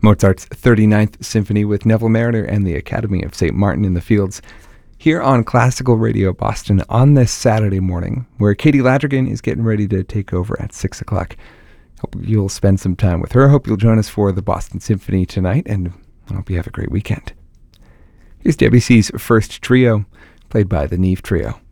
Mozart's 39th Symphony with Neville Marriner and the Academy of St. Martin in the Fields, here on Classical Radio Boston on this Saturday morning, where Katie Ladrigan is getting ready to take over at 6 o'clock. Hope you'll spend some time with her. Hope you'll join us for the Boston Symphony tonight, and I hope you have a great weekend. Here's Debussy's first trio, played by the Neve Trio.